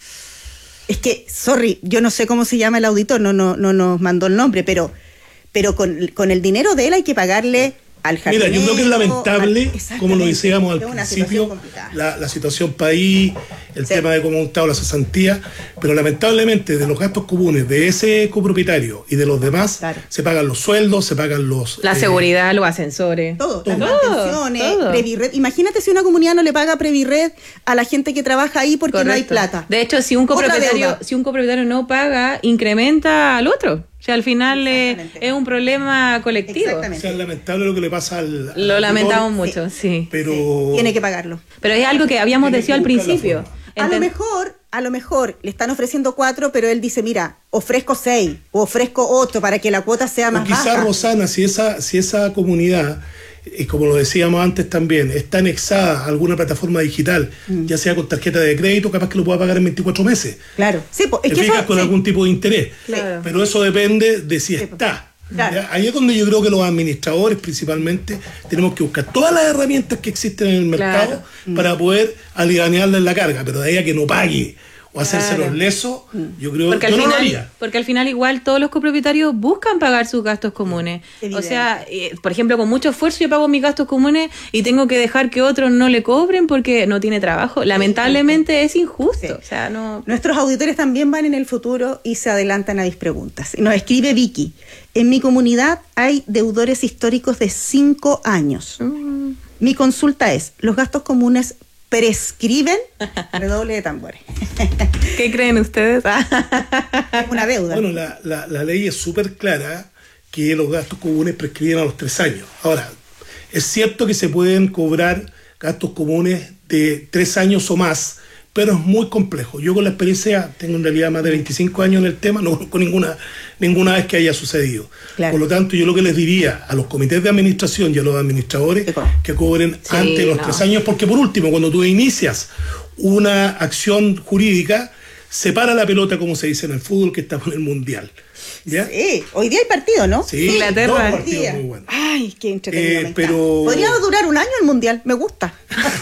Es que, sorry, yo no sé cómo se llama el auditor, no, no, no nos mandó el nombre, pero, pero con, con el dinero de él hay que pagarle al jardinero. Mira, yo creo que es lamentable, al, como lo decíamos al principio, situación la, la situación país, el sí. tema de cómo ha estado la cesantía, pero lamentablemente de los gastos comunes de ese copropietario y de los demás, claro. se pagan los sueldos, se pagan los... La eh, seguridad, los ascensores. Todo, todo. Las mantenciones, todo. Previred. Imagínate si una comunidad no le paga Previred a la gente que trabaja ahí porque Correcto. No hay plata. De hecho, si un copropietario, si un copropietario no paga, incrementa al otro. O sea, al final eh, es un problema colectivo. O sea, es lamentable lo que le pasa al... al lo lamentamos mucho, sí. sí. Pero... Sí, tiene que pagarlo. Pero es algo que habíamos decidido al principio. A lo mejor, a lo mejor le están ofreciendo cuatro, pero él dice, mira, ofrezco seis o ofrezco ocho para que la cuota sea más baja. Quizás, Rosana, si esa, si esa comunidad, y como lo decíamos antes también, está anexada a alguna plataforma digital, mm. ya sea con tarjeta de crédito, capaz que lo pueda pagar en veinticuatro meses. Claro. Sí, pues, es Te que fijas eso, con sí. algún tipo de interés. Claro. Pero eso depende de si sí, está. Claro. Ahí es donde yo creo que los administradores principalmente tenemos que buscar todas las herramientas que existen en el mercado claro. mm. para poder aliviarle la carga, pero de ahí a que no pague o hacerse los lesos, yo creo porque yo al no final, lo haría. Porque al final igual todos los copropietarios buscan pagar sus gastos comunes. Evidente. O sea, eh, por ejemplo, con mucho esfuerzo yo pago mis gastos comunes y tengo que dejar que otros no le cobren porque no tiene trabajo. Lamentablemente sí. es injusto. Sí. O sea, no... Nuestros auditores también van en el futuro y se adelantan a mis preguntas. Nos escribe Vicky, en mi comunidad hay deudores históricos de cinco años. Mm. Mi consulta es, ¿los gastos comunes prescriben? Redoble de tambores. ¿Qué creen ustedes? Es una deuda. Bueno, la, la, la ley es súper clara que los gastos comunes prescriben a los tres años. Ahora, es cierto que se pueden cobrar gastos comunes de tres años o más, pero es muy complejo. Yo con la experiencia, tengo en realidad más de veinticinco años en el tema, no conozco ninguna, ninguna vez que haya sucedido. Claro. Por lo tanto, yo lo que les diría a los comités de administración y a los administradores que cobren sí, antes de los no. tres años, porque por último, cuando tú inicias una acción jurídica, separa la pelota, como se dice en el fútbol, que está con el mundial. ¿Ya? Sí, hoy día hay partido, ¿no? Sí, Inglaterra. dos partidos muy buenos. Ay, qué entretenido. Eh, pero... Podría durar un año el mundial, me gusta.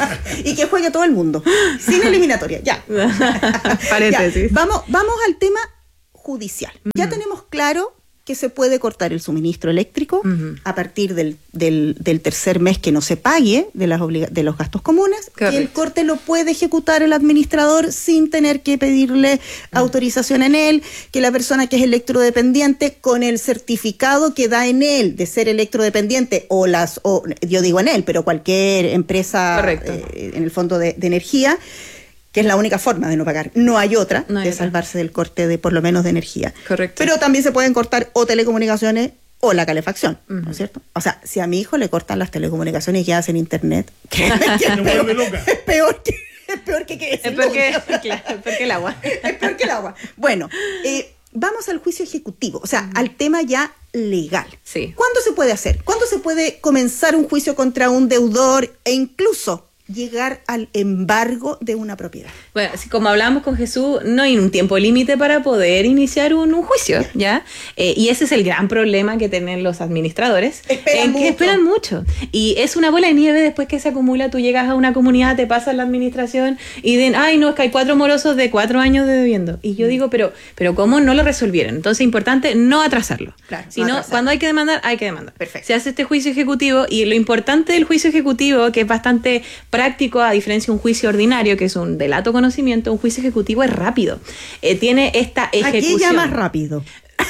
Y que juegue todo el mundo, sin eliminatoria, ya. Paréntesis. Ya. Vamos, vamos al tema judicial. Uh-huh. Ya tenemos claro que se puede cortar el suministro eléctrico uh-huh. a partir del, del, del tercer mes que no se pague de, las obliga- de los gastos comunes. Correcto. Que el corte lo puede ejecutar el administrador sin tener que pedirle uh-huh. autorización en él, que la persona que es electrodependiente con el certificado que da en él de ser electrodependiente o las, o, yo digo en él, pero cualquier empresa eh, en el fondo de, de energía, que es la única forma de no pagar. No hay otra no hay de otra. salvarse del corte de por lo menos de energía. Correcto. Pero también se pueden cortar o telecomunicaciones o la calefacción, uh-huh. ¿no es cierto? O sea, si a mi hijo le cortan las telecomunicaciones y queda sin internet, que, que es, peor, es peor que es peor que, que es peor que, claro, es peor que el agua. Es peor que el agua. Bueno, eh, vamos al juicio ejecutivo, o sea, uh-huh. al tema ya legal. Sí. ¿Cuándo se puede hacer? ¿Cuándo se puede comenzar un juicio contra un deudor e incluso llegar al embargo de una propiedad? Bueno, así como hablábamos con Jesús, no hay un tiempo límite para poder iniciar un, un juicio, ¿ya? Eh, y ese es el gran problema que tienen los administradores. Esperan en mucho. Que esperan mucho. Y es una bola de nieve después que se acumula. Tú llegas a una comunidad, te pasas la administración y dicen, ay, no, es que hay cuatro morosos de cuatro años de debiendo. Y yo digo, pero, pero ¿cómo no lo resolvieron? Entonces, importante no atrasarlo. Claro, sino, no atrasar. Cuando hay que demandar, hay que demandar. Perfecto. Se hace este juicio ejecutivo y lo importante del juicio ejecutivo, que es bastante práctico, a diferencia de un juicio ordinario, que es un delato conocimiento, un juicio ejecutivo es rápido. Eh, tiene esta ejecución. Aquí ya más rápido.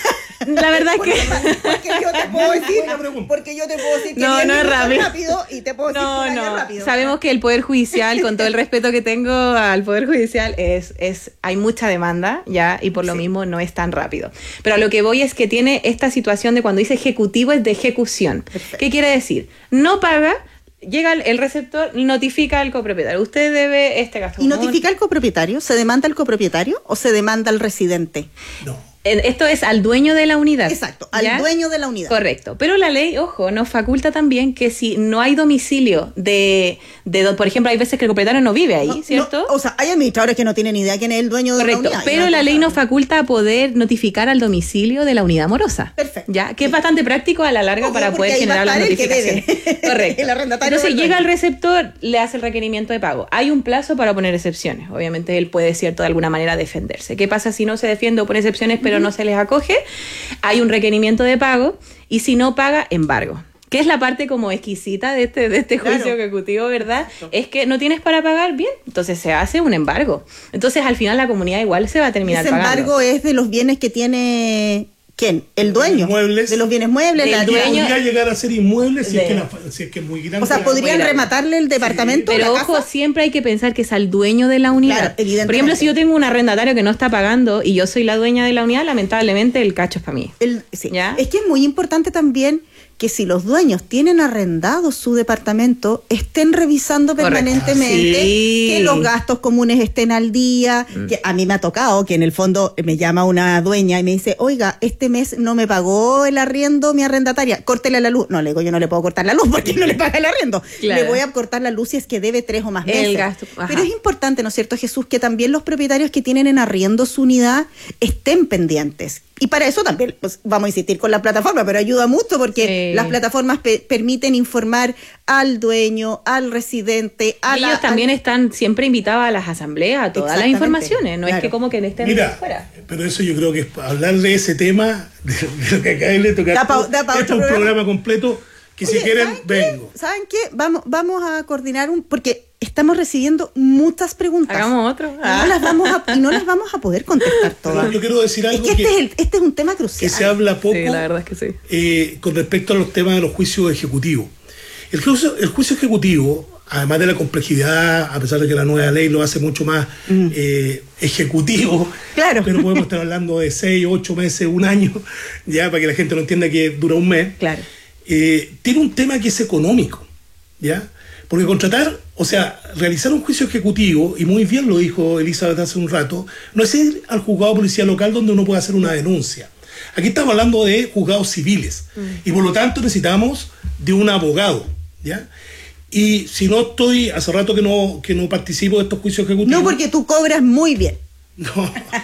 La verdad es que... Porque yo te puedo decir, porque yo te puedo decir que no, no es rápido. rápido y te puedo decir no, que no. es rápido. Sabemos que el Poder Judicial, con todo el respeto que tengo al Poder Judicial, es, es hay mucha demanda, ya, y por lo sí. mismo no es tan rápido. Pero a lo que voy es que tiene esta situación de cuando dice ejecutivo es de ejecución. Perfecto. ¿Qué quiere decir? No paga... Llega el receptor, notifica al copropietario. Usted debe este gasto. ¿Y notifica al copropietario? ¿Se demanda al copropietario o se demanda al residente? No. Esto es al dueño de la unidad. Exacto, al ¿ya? dueño de la unidad. Correcto. Pero la ley, ojo, nos faculta también que si no hay domicilio de, de por ejemplo, hay veces que el copropietario no vive ahí, no, ¿cierto? No, o sea, hay administradores que no tienen idea quién es el dueño de Correcto, la unidad. pero la ley nos faculta a poder notificar al domicilio de la unidad morosa. Perfecto. ¿Ya? Que es bastante práctico a la larga Ojo, para poder generar las notificaciones. Correcto. El arrendatario Entonces del llega dueño. el receptor, le hace el requerimiento de pago. Hay un plazo para poner excepciones. Obviamente él puede, cierto, de alguna manera defenderse. ¿Qué pasa si no se defiende o pone excepciones pero uh-huh. no se les acoge? Hay un requerimiento de pago y si no paga, embargo. Que es la parte como exquisita de este, de este juicio claro. ejecutivo, ¿verdad? Exacto. Es que no tienes para pagar, bien, entonces se hace un embargo. Entonces al final la comunidad igual se va a terminar Ese pagando. Ese embargo es de los bienes que tiene... ¿Quién? El dueño. Inmuebles. De los bienes muebles. El la dueño. Podría llegar a ser inmuebles si, de... es que la, si es que es muy grande. O sea, podrían rematarle el departamento. Sí, pero la ojo, casa. siempre hay que pensar que es al dueño de la unidad. Claro, evidentemente. Por ejemplo, si yo tengo un arrendatario que no está pagando y yo soy la dueña de la unidad, lamentablemente el cacho es para mí. El, sí. ¿Ya? Es que es muy importante también que si los dueños tienen arrendado su departamento, estén revisando permanentemente sí. que los gastos comunes estén al día. Mm. Que a mí me ha tocado que en el fondo me llama una dueña y me dice, oiga, este mes no me pagó el arriendo mi arrendataria, córtele la luz. No, le digo, yo no le puedo cortar la luz porque no le paga el arriendo. Claro. Le voy a cortar la luz si es que debe tres o más meses. El gasto. Pero es importante, ¿no es cierto, Jesús, que también los propietarios que tienen en arriendo su unidad estén pendientes. Y para eso también pues, vamos a insistir con la plataforma, pero ayuda mucho porque sí. las plataformas pe- permiten informar al dueño, al residente, a y la, ellos también al... están siempre invitados a las asambleas, a todas las informaciones, no claro. es que como que estén Mira, fuera. Pero eso yo creo que es hablar de ese tema, de, de lo que acá le toca. Da pa, da pa este es un programa, programa completo que Oye, si quieren, ¿saben vengo. Qué? ¿Saben qué? Vamos, vamos a coordinar un... porque estamos recibiendo muchas preguntas. Hagamos otro. Ah. Y, no las vamos a, y no las vamos a poder contestar todas. Pero yo quiero decir algo es que, que, este, es el, este es un tema crucial. Que se habla poco sí, la verdad es que sí. eh, con respecto a los temas de los juicios ejecutivos. El juicio, el juicio ejecutivo, además de la complejidad, a pesar de que la nueva ley lo hace mucho más mm. eh, ejecutivo, claro. pero podemos estar hablando de seis, ocho meses, un año, ya para que la gente no entienda que dura un mes. Claro. Eh, tiene un tema que es económico, ¿ya? Porque contratar O sea, realizar un juicio ejecutivo, y muy bien lo dijo Elizabeth hace un rato, no es ir al juzgado de policía local donde uno puede hacer una denuncia. Aquí estamos hablando de juzgados civiles, mm. y por lo tanto necesitamos de un abogado, ¿ya? Y si no estoy, hace rato que no, que no participo de estos juicios ejecutivos. No, porque tú cobras muy bien. No.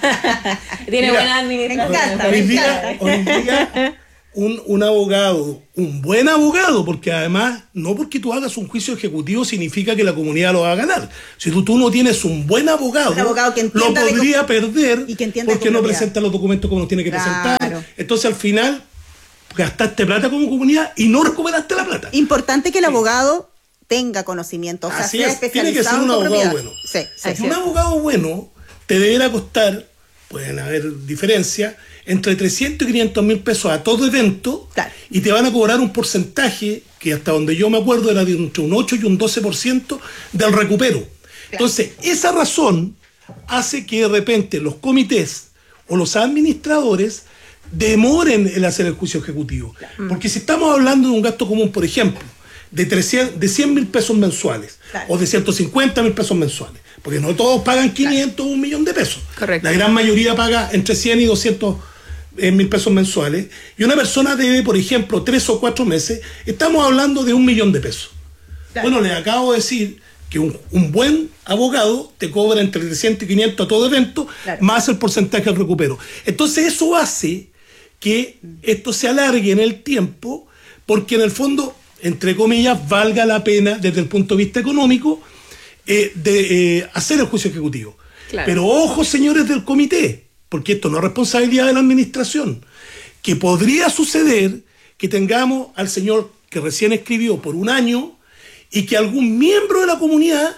Tiene Mira, buena administración. Me encanta, hoy me día, encanta. hoy día un, un abogado, un buen abogado, porque además, no porque tú hagas un juicio ejecutivo significa que la comunidad lo va a ganar. Si tú, tú no tienes un buen abogado, un abogado que lo entienda podría de perder y que entienda porque de no comunidad. presenta los documentos como los tiene que Claro. presentar. Entonces al final gastaste plata como comunidad y no recuperaste la plata. Importante que el abogado tenga conocimiento, o sea, Así sea es, tiene que ser especializado un en abogado propiedad. bueno. Sí, sí, Y sí. un abogado bueno te deberá costar, pueden haber diferencias, entre trescientos y quinientos mil pesos a todo evento, Claro. y te van a cobrar un porcentaje que hasta donde yo me acuerdo era de entre un ocho y un doce por ciento del recupero. Claro. Entonces, esa razón hace que de repente los comités o los administradores demoren el hacer el juicio ejecutivo. Claro. Porque si estamos hablando de un gasto común, por ejemplo, de, trescientos, de cien mil pesos mensuales, claro, o de ciento cincuenta mil pesos mensuales, porque no todos pagan quinientos, claro, un millón de pesos. Correcto. La gran mayoría paga entre cien y doscientos mil pesos mensuales, y una persona debe, por ejemplo, tres o cuatro meses, estamos hablando de un millón de pesos. Claro. Bueno, les acabo de decir que un, un buen abogado te cobra entre trescientos y quinientos a todo evento, claro, más el porcentaje del recupero. Entonces eso hace que esto se alargue en el tiempo, porque en el fondo, entre comillas, valga la pena desde el punto de vista económico eh, de eh, hacer el juicio ejecutivo. Claro. Pero ojo, señores del comité, porque esto no es responsabilidad de la administración, que podría suceder que tengamos al señor que recién escribió por un año y que algún miembro de la comunidad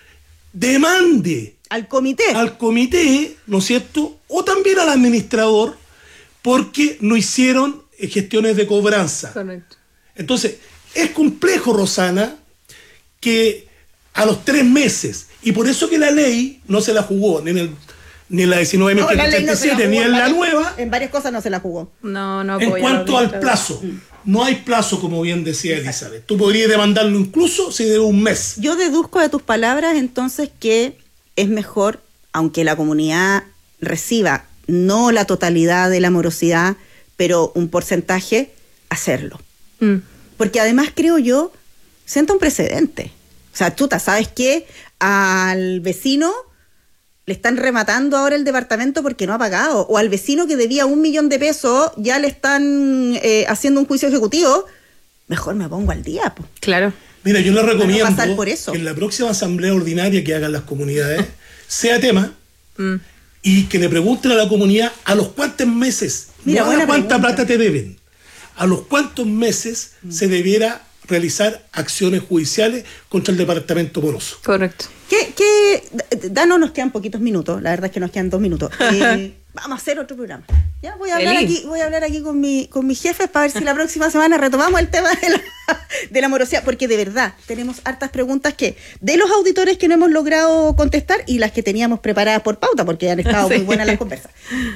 demande al comité, al comité, ¿no es cierto?, o también al administrador, porque no hicieron gestiones de cobranza. Correcto. Entonces, es complejo, Rosana, que a los tres meses, y por eso que la ley no se la jugó, ni en, el, ni en la diecinueve mil quinientos treinta y siete, ni en la nueva. En varias cosas no se la jugó. No, no En cuanto al plazo, no hay plazo, como bien decía Elizabeth. Tú podrías demandarlo incluso si debe un mes. Yo deduzco de tus palabras entonces que es mejor, aunque la comunidad reciba no la totalidad de la morosidad, pero un porcentaje, hacerlo. Mm. Porque además, creo yo, sienta un precedente. O sea, chuta, ¿sabes qué? Al vecino le están rematando ahora el departamento porque no ha pagado. O al vecino que debía un millón de pesos ya le están eh, haciendo un juicio ejecutivo. Mejor me pongo al día, po. Claro. Mira, yo les recomiendo no pasar por eso. que en la próxima asamblea ordinaria que hagan las comunidades sea tema mm. y que le pregunten a la comunidad a los cuántos meses, Mira, no a cuánta pregunta. plata te deben, a los cuántos meses mm. se debiera realizar acciones judiciales contra el departamento moroso. Correcto. ¿Qué, qué, Danos, nos quedan poquitos minutos, la verdad es que nos quedan dos minutos. Eh, vamos a hacer otro programa. Ya voy a hablar Feliz. aquí, voy a hablar aquí con mi, con mis jefes para ver si la próxima semana retomamos el tema de la, de la morosidad, porque de verdad tenemos hartas preguntas que de los auditores que no hemos logrado contestar y las que teníamos preparadas por pauta, porque han estado sí. muy buenas las conversas.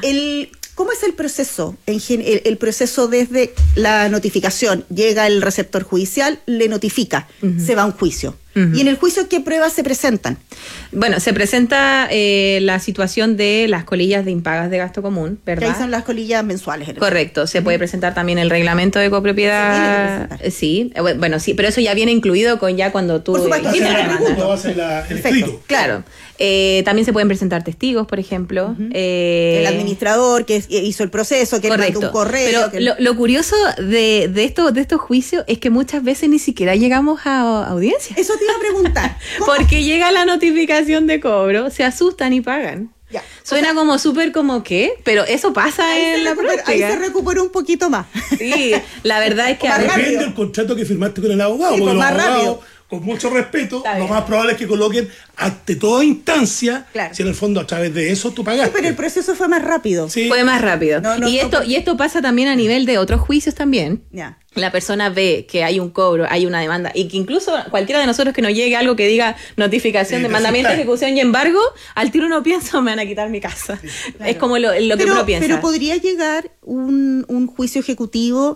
El ¿Cómo es el proceso? En gen, el, el proceso desde la notificación, llega el receptor judicial, le notifica, uh-huh. se va a un juicio. Uh-huh. ¿Y en el juicio qué pruebas se presentan? Bueno, se presenta eh, la situación de las colillas de impagas de gasto común, ¿verdad? Ahí son las colillas mensuales. Correcto. Se uh-huh. puede presentar también el reglamento de copropiedad. Sí, bueno, sí, pero eso ya viene incluido con ya cuando tú... Por supuesto, sí, cuando vas el escrito. Claro. Eh, también se pueden presentar testigos, por ejemplo. Uh-huh. eh, el administrador que hizo el proceso, que correcto. le mandó un correo. Pero que... lo, lo curioso de, de, esto, de estos juicios es que muchas veces ni siquiera llegamos a audiencia. Eso te iba a preguntar. Porque llega la notificación de cobro, se asustan y pagan. Ya. Suena o sea, como súper como ¿qué? Pero eso pasa en la práctica. Ahí se recuperó un poquito más. Sí, la verdad es que... Depende del contrato que firmaste con el abogado. Sí, porque pues los más abogados, rápido. Con mucho respeto, lo más probable es que coloquen ante toda instancia, claro. si en el fondo a través de eso tú pagaste. Sí, pero el proceso fue más rápido. Sí. Fue más rápido. No, no, y, no, esto, no. y esto pasa también a nivel de otros juicios también. Ya. La persona ve que hay un cobro, hay una demanda, y que incluso cualquiera de nosotros que nos llegue algo que diga notificación sí, de mandamiento, ejecución y embargo, al tiro uno piensa, me van a quitar mi casa. Sí, claro. Es como lo, lo que pero, uno piensa. Pero podría llegar un, un juicio ejecutivo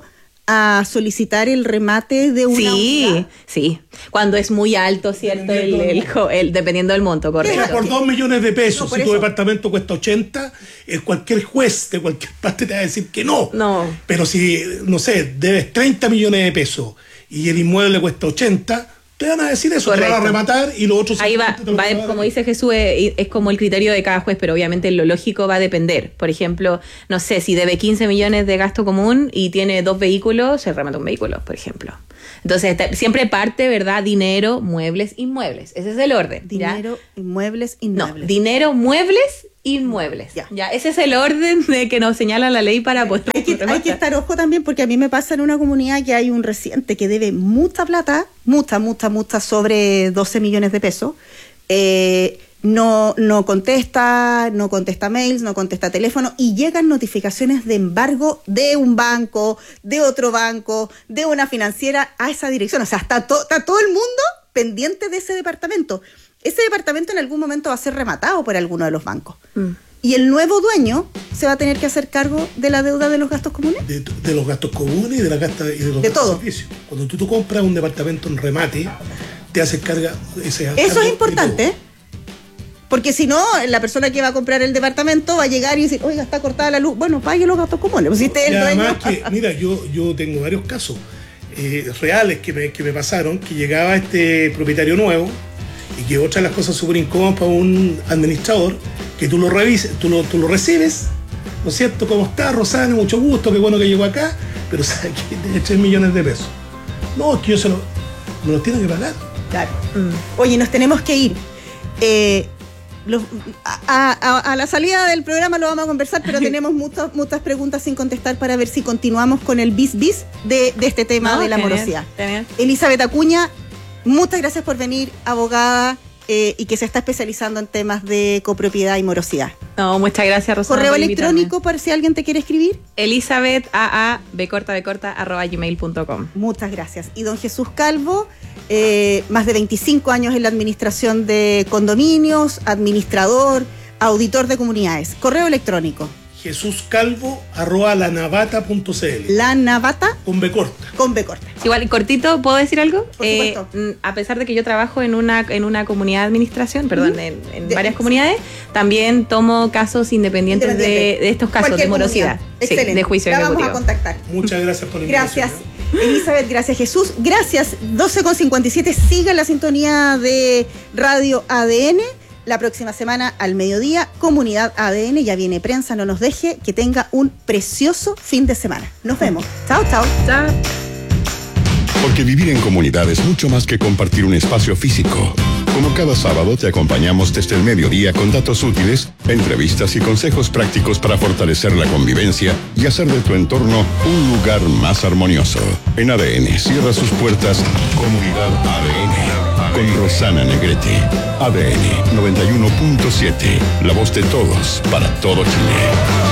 a solicitar el remate de una Sí, unidad? sí. Cuando es muy alto, ¿cierto? El, el, el- dependiendo del monto, correcto. Mira, por dos millones de pesos, No, por si tu eso. departamento cuesta ochenta, eh, cualquier juez de cualquier parte te va a decir que no. No. Pero si, no sé, debes treinta millones de pesos y el inmueble cuesta ochenta, te van a decir eso, te van a Correcto. rematar y los otros... Ahí va, cincuenta te lo va van a dar. como dice Jesús, es, es como el criterio de cada juez, pero obviamente lo lógico va a depender. Por ejemplo, no sé, si debe quince millones de gasto común y tiene dos vehículos, se remata un vehículo, por ejemplo. Entonces, te- siempre parte, ¿verdad? Dinero, muebles, inmuebles. Ese es el orden. ¿ya? Dinero, inmuebles, No, inmuebles. dinero, muebles, inmuebles. Ya. Ya. Ese es el orden de que nos señala la ley para poder Hay que, hay rematar. que estar ojo también porque a mí me pasa en una comunidad que hay un residente que debe mucha plata, mucha, mucha, mucha, sobre doce millones de pesos. Eh, no, no contesta, no contesta mails, no contesta teléfono y llegan notificaciones de embargo de un banco, de otro banco, de una financiera a esa dirección. O sea, está, to- está todo el mundo pendiente de ese departamento. Ese departamento en algún momento va a ser rematado por alguno de los bancos. Mm. Y el nuevo dueño se va a tener que hacer cargo de la deuda de los gastos comunes. De, de los gastos comunes y de, la gasta, y de los De gastos todo. servicios. Cuando tú, tú compras un departamento en remate, te haces carga... Ese cargo Eso de es importante, ¿eh? Porque si no, la persona que va a comprar el departamento va a llegar y decir, oiga, está cortada la luz. Bueno, pague los gastos comunes. Pues si usted es Y el dueño. además que, mira, yo, yo tengo varios casos eh, reales que me, que me pasaron, que llegaba este propietario nuevo y que otra de las cosas súper incómodas para un administrador, que tú lo revises, tú lo, tú lo recibes, ¿no es cierto? ¿Cómo está, Rosana? Mucho gusto, qué bueno que llegó acá, pero sabes que tiene tres millones de pesos. No, es que yo se lo, me los tiene que pagar. Claro. Oye, nos tenemos que ir. Eh, los- a, a- a la salida del programa lo vamos a conversar, pero tenemos muchas, muchas preguntas sin contestar para ver si continuamos con el bis bis de, de este tema No, de la genial, morosidad. genial. Elizabeth Acuña, muchas gracias por venir, abogada eh, y que se está especializando en temas de copropiedad y morosidad. No, muchas gracias, Rosana. Correo por invitarme. electrónico por si alguien te quiere escribir. Elizabeth A A B corta B corta arroba gmail punto com. Muchas gracias. Y don Jesús Calvo, eh, más de veinticinco años en la administración de condominios, administrador, auditor de comunidades. Correo electrónico. Jesús Calvo arroba lanavata punto cl. La Navata Con B corta. con B corta. Igual, cortito, ¿puedo decir algo? Por supuesto. Eh, mm, a pesar de que yo trabajo en una, en una comunidad de administración, perdón, Ujú. en, en De- varias comunidades, también tomo casos independientes de, Independiente. de estos casos Cualquier de morosidad. comunidad. Sí, Excelente. de juicio La vamos ejecutivo. a contactar. Muchas gracias por la invitación. Gracias, Elizabeth, gracias Jesús, gracias. doce con cincuenta y siete, siga la sintonía de Radio A D N. La próxima semana al mediodía, Comunidad A D N, ya viene prensa, no nos deje, que tenga un precioso fin de semana. Nos vemos. Chao, chao. Chao. Porque vivir en comunidad es mucho más que compartir un espacio físico. Como cada sábado te acompañamos desde el mediodía con datos útiles, entrevistas y consejos prácticos para fortalecer la convivencia y hacer de tu entorno un lugar más armonioso. En A D N cierra sus puertas Comunidad A D N con Rosana Negrete. A D N noventa y uno punto siete, la voz de todos para todo Chile.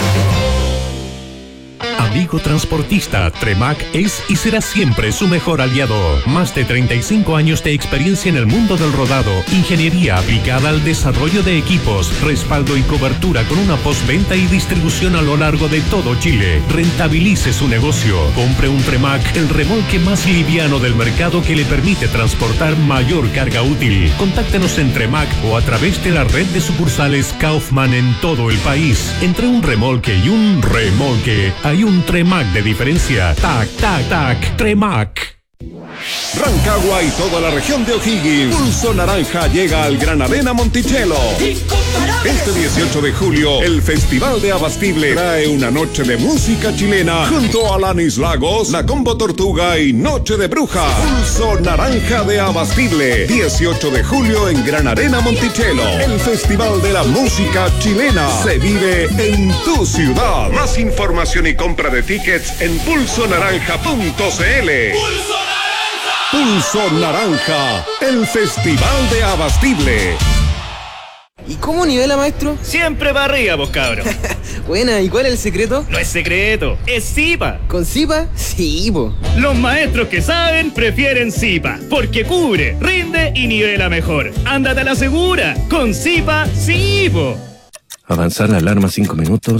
Amigo transportista, Tremac es y será siempre su mejor aliado. Más de treinta y cinco años de experiencia en el mundo del rodado, ingeniería aplicada al desarrollo de equipos, respaldo y cobertura con una postventa y distribución a lo largo de todo Chile. Rentabilice su negocio. Compre un Tremac, el remolque más liviano del mercado que le permite transportar mayor carga útil. Contáctenos en Tremac o a través de la red de sucursales Kaufman en todo el país. Entre un remolque y un remolque hay un Tremac de diferencia. Tac, tac, tac, Tremac. Rancagua y toda la región de O'Higgins. Pulso Naranja llega al Gran Arena Monticello. Este dieciocho de julio, el Festival de Abastible trae una noche de música chilena junto a Alanis Lagos, La Combo Tortuga y Noche de Bruja. Pulso Naranja de Abastible. dieciocho de julio en Gran Arena Monticello. El Festival de la Música Chilena se vive en tu ciudad. Más información y compra de tickets en pulso naranja punto cl. Pulso Naranja, el Festival de Abastible. ¿Y cómo nivela, maestro? Siempre para arriba, vos cabros. Buena, ¿y cuál es el secreto? No es secreto, es Zipa. ¿Con Zipa? Sí, po. Los maestros que saben prefieren Zipa, porque cubre, rinde y nivela mejor. Ándate a la segura, con Zipa, sí, po. Avanzar la alarma cinco minutos.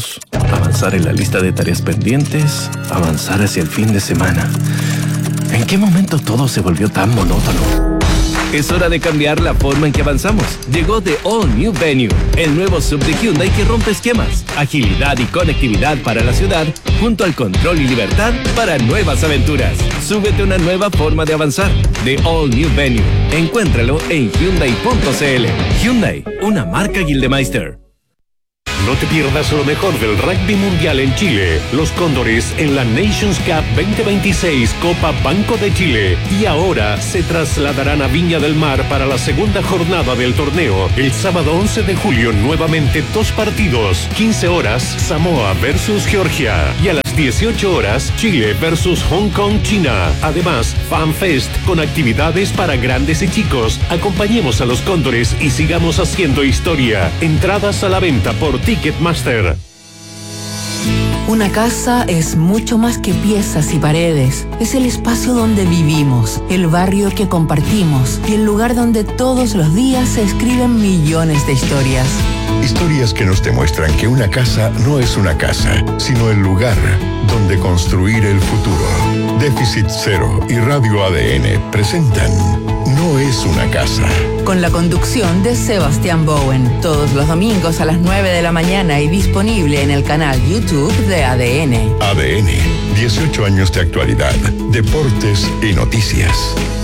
avanzar en la lista de tareas pendientes, avanzar hacia el fin de semana. ¿En qué momento todo se volvió tan monótono? Es hora de cambiar la forma en que avanzamos. Llegó The All New Venue, el nuevo S U V de Hyundai que rompe esquemas, agilidad y conectividad para la ciudad, junto al control y libertad para nuevas aventuras. Súbete a una nueva forma de avanzar. The All New Venue. Encuéntralo en Hyundai punto c l. Hyundai, una marca Gildemeister. No te pierdas lo mejor del rugby mundial en Chile. Los Cóndores en la Nations Cup veinte veintiséis Copa Banco de Chile. Y ahora se trasladarán a Viña del Mar para la segunda jornada del torneo. El sábado once de julio nuevamente dos partidos. quince horas Samoa versus Georgia. Y a las dieciocho horas Chile versus Hong Kong, China. Además, FanFest con actividades para grandes y chicos. Acompañemos a los Cóndores y sigamos haciendo historia. Entradas a la venta por Ticketmaster. Una casa es mucho más que piezas y paredes. Es el espacio donde vivimos, el barrio que compartimos y el lugar donde todos los días se escriben millones de historias. Historias que nos demuestran que una casa no es una casa, sino el lugar donde construir el futuro. Déficit Cero y Radio A D N presentan No es una casa. Con la conducción de Sebastián Bowen, todos los domingos a las nueve de la mañana y disponible en el canal YouTube de A D N. A D N, dieciocho años de actualidad, deportes y noticias.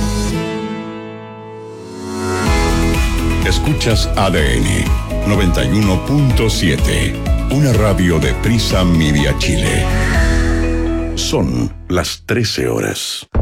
Escuchas A D N noventa y uno punto siete, una radio de Prisa Media Chile. Son las trece horas.